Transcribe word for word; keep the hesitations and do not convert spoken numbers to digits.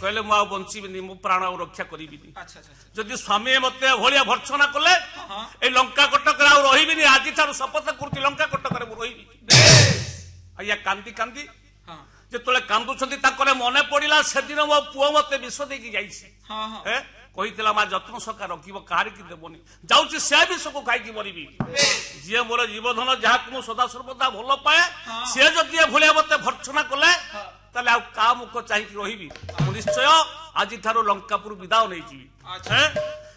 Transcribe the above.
कहले मु बंचीबिनी मु प्राण रक्षा करी अच्छा अच्छा जदि स्वामी मत भाया भर्सना कले हाँ ए लंका कटक रही आज शपथ कर लंका कटक रही आज्ञा कांदी कांदी हाँ जो कांदुंट मन पड़ा से दिन मो पुओ मत विष देकी हाँ हाँ कही माँ जत्न सका रखी कहार की देवनी जाऊँगी से विष को खाई मरबी जी मोर जीवधन जहाँ मुझे सदा सर्वदा भल पाए सी जदि भाया मत भर्सना कले ताले का मुख चाहिए रही निश्चय आज लंकापुर विदा नहीं